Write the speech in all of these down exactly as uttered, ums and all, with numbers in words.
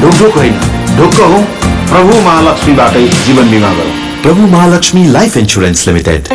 ढोकढोक होइन, ढोक्क हौ प्रभु महालक्ष्मीबाटै जीवन बिमा गरौँ। प्रभु महालक्ष्मी लाइफ इन्स्योरेन्स लिमिटेड।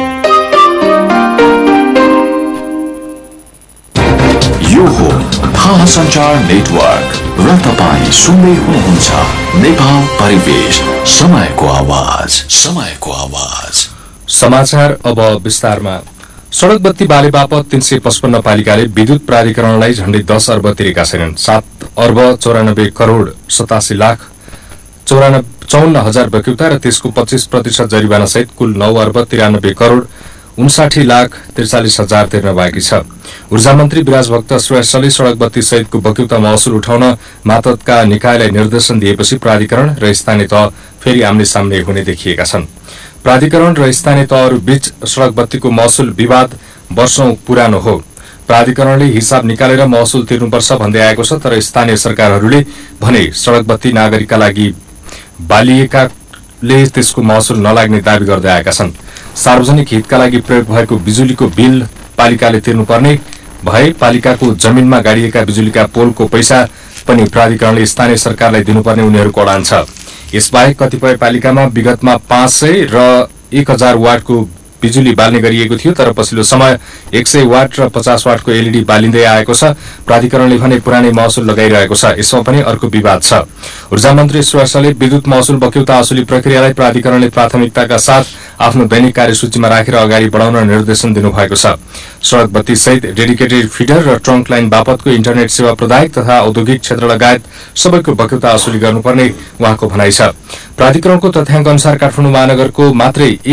यो हो थाहा सञ्चार नेटवर्क र तपाईँ सुन्दै हुनुहुन्छ नेपाल परिवेश, समयको आवाज, समयको आवाज। समाचार अब विस्तारमा। सड़क बत्ती बाले बापत तीन सय पचपन्न पालिकाले विद्युत प्राधिकरणलाई झण्डै दस अर्ब तिरेका छैनन्। सात अर्ब चौरानब्बे करोड़ सतासी लाख चौरानब्बे चौन्न हजार बक्युता र त्यसको पच्चीस प्रतिशत जरिवाना सहित कुल नौ अर्ब तिरानब्बे करोड़ उन्साठी लाख त्रिचालिस हजार तिर्न बाँकी छ। ऊर्जा मन्त्री विराज भक्त श्रेष्ठले सड़क बत्ती सहितको बक्युता महसुल उठाउन मातहतका निकायलाई निर्देशन दिएपछि प्राधिकरण र स्थानीय तह फेरि आम्ने सामने हुने देखिएका छन्। प्राधिकरण र स्थानीय तहहरू बीच सड़क बत्तीको महसुल विवाद वर्षौं पुरानो हो। प्राधिकरणले हिसाब निकालेर महसुल तिर्नुपर्छ भन्दै आएको छ, तर स्थानीय सरकारहरूले भने सड़क बत्ती नागरिकका लागि बालिएकाले त्यसको महसुल नलाग्ने दावी गर्दै आएका छन्। सार्वजनिक हितका लागि प्रयोग भएको बिजुलीको बिल पालिकाले तिर्नुपर्ने भए पालिकाको जमिनमा गाडिएका बिजुलीका पोलको पैसा पनि प्राधिकरणले स्थानीय सरकारलाई दिनुपर्ने उनीहरूको अडान छ। यसबाहेक कतिपय पालिकामा विगतमा पाँच सय र एक हजार वाटको बिजुली बाल्ने गरिएको थियो, तर पछिल्लो समय एक सय वाट र पचास वाटको एलईडी बालिँदै आएको छ। प्राधिकरणले भने पुरानै महसुल लगाइरहेको छ। यसमा पनि अर्को विवाद छ। ऊर्जा मन्त्री श्रेष्ठले विद्युत महसुल बक्यौता असुली प्रक्रियालाई प्राधिकरणले प्राथमिकताका साथ आफ्नो दैनिक कार्यसूचीमा राखेर अगाडि बढाउन निर्देशन दिनुभएको छ। सड़क बत्ती सहित डेडिकेटेड फिडर र ट्रङ्क लाइन बापतको इन्टरनेट सेवा प्रदायक तथा औद्योगिक क्षेत्र लगायत सबैको बक्यौता असुली गर्नुपर्ने उहाँको भनाइ छ। प्राधिकरणको तथ्याङ्क अनुसार काठमाडौँ महानगरको मात्रै